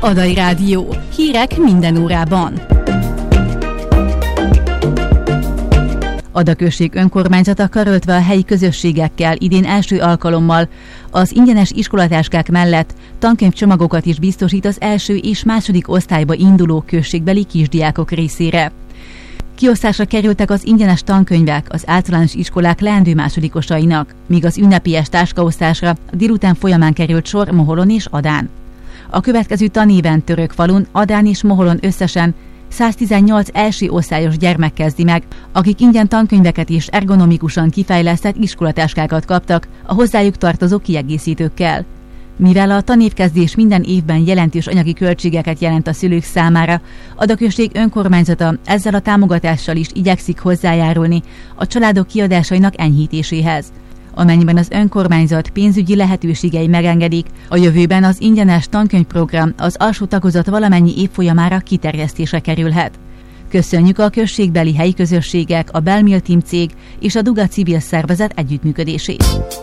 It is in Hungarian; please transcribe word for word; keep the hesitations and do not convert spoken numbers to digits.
Adai Rádió. Hírek minden órában. Ada község önkormányzata karöltve a helyi közösségekkel idén első alkalommal az ingyenes iskolatáskák mellett tankönyvcsomagokat is biztosít az első és második osztályba induló községbeli kisdiákok részére. Kiosztásra kerültek az ingyenes tankönyvek az általános iskolák leendő másodikosainak, míg az ünnepélyes táskaosztásra a délután folyamán került sor Moholon és Adán. A következő tanéven Törökfalun, Adán és Moholon összesen száztizennyolc első osztályos gyermek kezdi meg, akik ingyen tankönyveket és ergonomikusan kifejlesztett iskolatáskákat kaptak a hozzájuk tartozó kiegészítőkkel. Mivel a tanévkezdés minden évben jelentős anyagi költségeket jelent a szülők számára, Ada község önkormányzata ezzel a támogatással is igyekszik hozzájárulni a családok kiadásainak enyhítéséhez. Amennyiben az önkormányzat pénzügyi lehetőségei megengedik, a jövőben az ingyenes tankönyvprogram az alsó tagozat valamennyi évfolyamára kiterjesztésre kerülhet. Köszönjük a községbeli helyi közösségek, a Belmil Team cég és a Duga civil szervezet együttműködését.